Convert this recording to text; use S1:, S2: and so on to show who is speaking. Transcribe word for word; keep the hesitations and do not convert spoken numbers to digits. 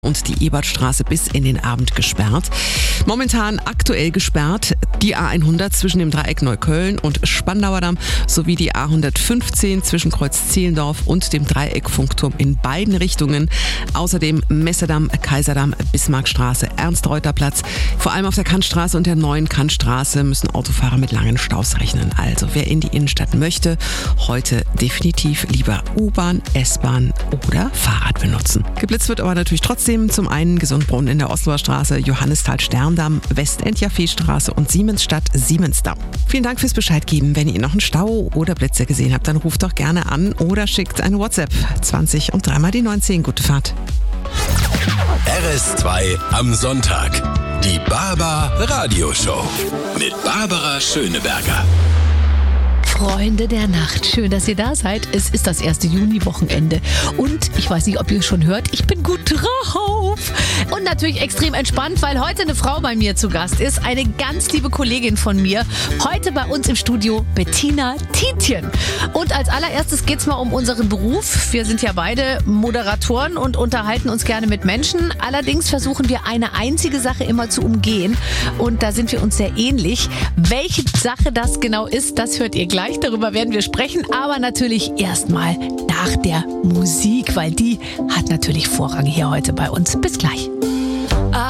S1: und die Ebertstraße bis in den Abend gesperrt. Momentan aktuell gesperrt die A hundert zwischen dem Dreieck Neukölln und Spandauer Damm sowie die A hundertfünfzehn zwischen Kreuz Zehlendorf und dem Dreieck Funkturm in beiden Richtungen. Außerdem Messedamm, Kaiserdamm, Bismarckstraße, Ernst-Reuter-Platz. Vor allem auf der Kantstraße und der neuen Kantstraße müssen Autofahrer mit langen Staus rechnen. Also wer in die Innenstadt möchte, heute definitiv lieber U-Bahn, S-Bahn oder Fahrrad benutzen. Geblitzt wird aber natürlich trotzdem zum einen Gesundbrunnen in der Osloer Straße, Johannisthal-Sterndamm, Westend-Jaffee-Straße und Siemensstadt-Siemensdamm. Vielen Dank fürs Bescheid geben. Wenn ihr noch einen Stau oder Blitze gesehen habt, dann ruft doch gerne an oder schickt eine WhatsApp. zwanzig und dreimal die neunzehn. Gute Fahrt.
S2: R S zwei am Sonntag. Die Barbar Radioshow mit Barbara Schöneberger.
S3: Freunde der Nacht, schön, dass ihr da seid. Es ist das erste Juni-Wochenende und ich weiß nicht, ob ihr es schon hört, ich bin gut drauf. Und natürlich extrem entspannt, weil heute eine Frau bei mir zu Gast ist, eine ganz liebe Kollegin von mir. Heute bei uns im Studio Bettina Tietjen. Und als allererstes geht es mal um unseren Beruf. Wir sind ja beide Moderatoren und unterhalten uns gerne mit Menschen. Allerdings versuchen wir eine einzige Sache immer zu umgehen und da sind wir uns sehr ähnlich. Welche Sache das genau ist, das hört ihr gleich. Darüber werden wir sprechen, aber natürlich erstmal nach der Musik, weil die hat natürlich Vorrang hier heute bei uns. Bis gleich.